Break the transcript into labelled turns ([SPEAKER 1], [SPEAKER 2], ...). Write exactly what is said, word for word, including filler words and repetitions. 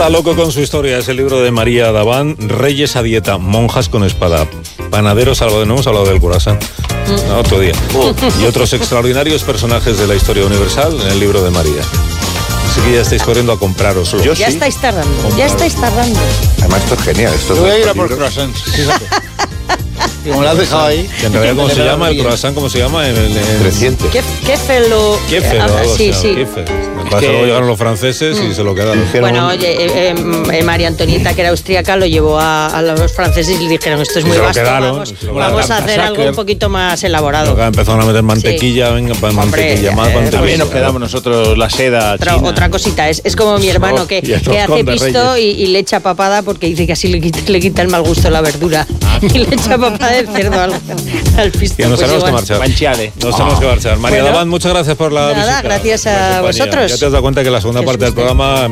[SPEAKER 1] Nada loco con su historia, es el libro de María Davant, Reyes a dieta, monjas con espada, panaderos salvados, no hemos hablado del croissant, no, otro día, oh. y otros extraordinarios personajes de la historia universal en el libro de María. Así que ya estáis corriendo a compraroslo.
[SPEAKER 2] Yo ya sí. estáis tardando, Compraroslo. ya estáis tardando.
[SPEAKER 3] Además esto es genial. Esto
[SPEAKER 4] Yo voy a ir a por croissants, fíjate. Como lo has dejado ahí.
[SPEAKER 1] Que en realidad, ¿cómo se llama? El croissant, ¿cómo se llama? En el, en...
[SPEAKER 3] Creciente.
[SPEAKER 2] Kefel o...
[SPEAKER 1] Kefel o algo
[SPEAKER 2] sí,
[SPEAKER 1] así.
[SPEAKER 2] sí.
[SPEAKER 1] Kefel. Es que luego llegaron los franceses mm. y se lo quedaron.
[SPEAKER 2] Bueno, oye, eh, eh, María Antonieta, que era austríaca, lo llevó a, a los franceses y le dijeron, esto es muy vasto, quedaron, vamos, vamos a hacer algo un poquito más elaborado.
[SPEAKER 1] Acá empezaron a meter mantequilla, sí. venga, para mantequilla,
[SPEAKER 2] Hombre,
[SPEAKER 1] más
[SPEAKER 2] eh,
[SPEAKER 1] mantequilla.
[SPEAKER 4] También nos quedamos nosotros la seda
[SPEAKER 2] otra,
[SPEAKER 4] china.
[SPEAKER 2] Otra cosita, es, es como mi hermano que, que hace pisto y, y le echa papada porque dice que así le quita, le quita el mal gusto a la verdura. Ah. Y le echa papada del cerdo al, al pisto.
[SPEAKER 1] Ya nos
[SPEAKER 2] pues
[SPEAKER 1] tenemos que marchar.
[SPEAKER 4] Manchiale.
[SPEAKER 1] Nos tenemos que marchar. María
[SPEAKER 2] bueno,
[SPEAKER 1] Davant, muchas gracias por la
[SPEAKER 2] nada,
[SPEAKER 1] visita.
[SPEAKER 2] gracias a vosotros.
[SPEAKER 1] Ya te has dado cuenta que la segunda
[SPEAKER 2] Qué
[SPEAKER 1] parte
[SPEAKER 2] susto.
[SPEAKER 1] del programa